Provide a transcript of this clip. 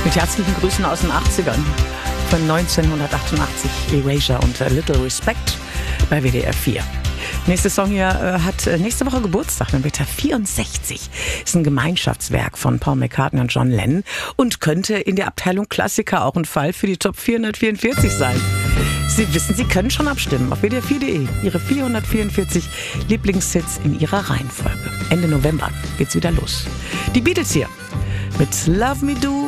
Mit herzlichen Grüßen aus den 80ern von 1988, Erasure und A Little Respect bei WDR 4. Nächster Song hier hat nächste Woche Geburtstag, dann wird er 64. Ist ein Gemeinschaftswerk von Paul McCartney und John Lennon und könnte in der Abteilung Klassiker auch ein Fall für die Top 444 sein. Sie wissen, Sie können schon abstimmen auf wdr4.de. Ihre 444 Lieblingshits in ihrer Reihenfolge. Ende November geht's wieder los. Die Beatles hier mit Love Me Do.